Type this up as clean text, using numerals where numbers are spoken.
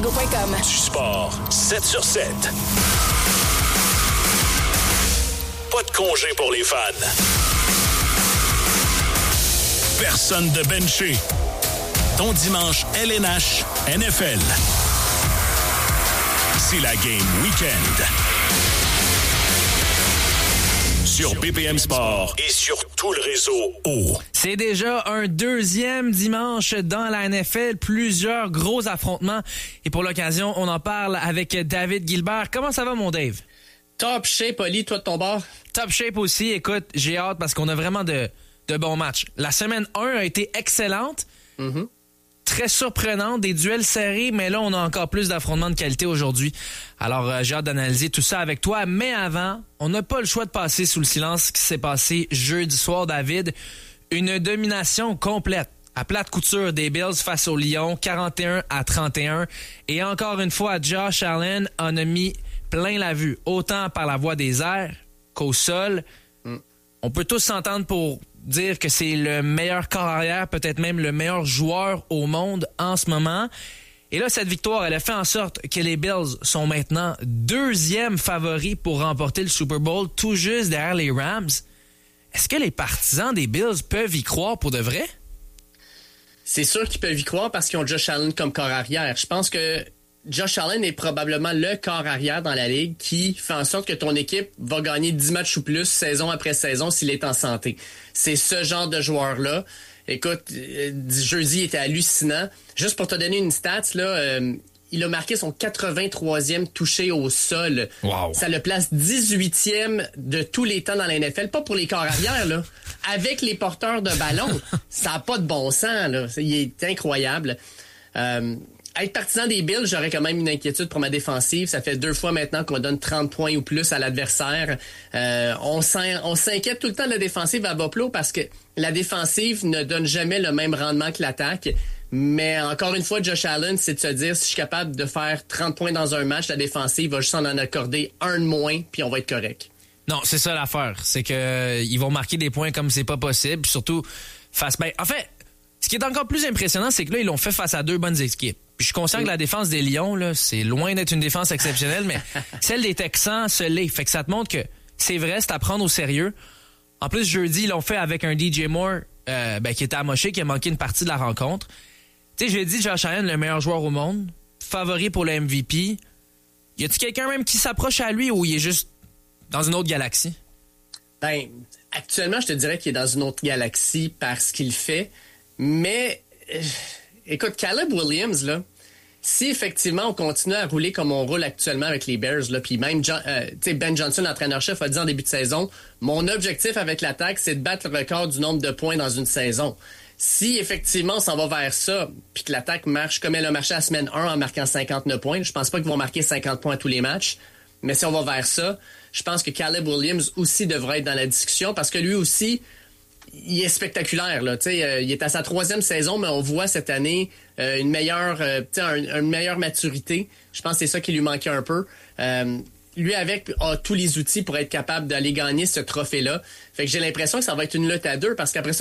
Chicago.com. Du sport 7 sur 7. Pas de congé pour les fans. Personne de benché. Ton dimanche LNH NFL. C'est la game week-end. Sur BPM Sport et sur tout le réseau O. C'est déjà un deuxième dimanche dans la NFL. Plusieurs gros affrontements. Et pour l'occasion, on en parle avec David Gilbert. Comment ça va, mon Dave? Top shape, Oli, toi de ton bord? Top shape aussi. Écoute, j'ai hâte parce qu'on a vraiment de bons matchs. La semaine 1 a été excellente. Mm-hmm. Très surprenante, des duels serrés, mais là, on a encore plus d'affrontements de qualité aujourd'hui. Alors, j'ai hâte d'analyser tout ça avec toi. Mais avant, on n'a pas le choix de passer sous le silence ce qui s'est passé jeudi soir, David. Une domination complète à plate couture des Bills face aux Lions, 41-31. Et encore une fois, Josh Allen en a mis plein la vue, autant par la voie des airs qu'au sol. On peut tous s'entendre pour dire que c'est le meilleur corps arrière, peut-être même le meilleur joueur au monde en ce moment. Et là, cette victoire, elle a fait en sorte que les Bills sont maintenant deuxième favoris pour remporter le Super Bowl, tout juste derrière les Rams. Est-ce que les partisans des Bills peuvent y croire pour de vrai? C'est sûr qu'ils peuvent y croire parce qu'ils ont Josh Allen comme corps arrière. Je pense que Josh Allen est probablement le corps arrière dans la ligue qui fait en sorte que ton équipe va gagner 10 matchs ou plus saison après saison s'il est en santé. C'est ce genre de joueur-là. Écoute, jeudi était hallucinant. Juste pour te donner une stat, là, il a marqué son 83e touché au sol. Wow. Ça le place 18e de tous les temps dans la NFL. Pas pour les corps arrière, là. Avec les porteurs de ballon. Ça n'a pas de bon sens, là. Il est incroyable. Être partisan des Bills, j'aurais quand même une inquiétude pour ma défensive. Ça fait 2 fois maintenant qu'on donne 30 points ou plus à l'adversaire. On s'inquiète tout le temps de la défensive à Buffalo parce que la défensive ne donne jamais le même rendement que l'attaque. Mais encore une fois, Josh Allen, c'est de se dire, si je suis capable de faire 30 points dans un match, la défensive va juste en accorder un de moins, puis on va être correct. Non, c'est ça l'affaire. C'est que ils vont marquer des points comme c'est pas possible. Surtout face... En fait, ce qui est encore plus impressionnant, c'est que là, ils l'ont fait face à 2 bonnes équipes. Puis je suis conscient que la défense des Lions, là, c'est loin d'être une défense exceptionnelle, mais celle des Texans se l'est. Fait que ça te montre que c'est vrai, c'est à prendre au sérieux. En plus, jeudi, ils l'ont fait avec un DJ Moore qui était amoché, qui a manqué une partie de la rencontre. Tu sais, jeudi, Josh Allen, le meilleur joueur au monde, favori pour le MVP. Y a-t-il quelqu'un même qui s'approche à lui ou il est juste dans une autre galaxie? Ben, actuellement, je te dirais qu'il est dans une autre galaxie par ce qu'il fait. Mais, écoute, Caleb Williams, là, si effectivement on continue à rouler comme on roule actuellement avec les Bears, là, puis même Ben Johnson, l'entraîneur-chef, a dit en début de saison, mon objectif avec l'attaque, c'est de battre le record du nombre de points dans une saison. Si effectivement on s'en va vers ça, puis que l'attaque marche comme elle a marché à la semaine 1 en marquant 59 points, je pense pas qu'ils vont marquer 50 points à tous les matchs, mais si on va vers ça, je pense que Caleb Williams aussi devrait être dans la discussion parce que lui aussi, il est spectaculaire, là. Il est à sa 3e saison, mais on voit cette année une meilleure maturité. Je pense que c'est ça qui lui manquait un peu. Lui, avec, a tous les outils pour être capable d'aller gagner ce trophée-là. Fait que j'ai l'impression que ça va être une lutte à 2 parce qu'après ça,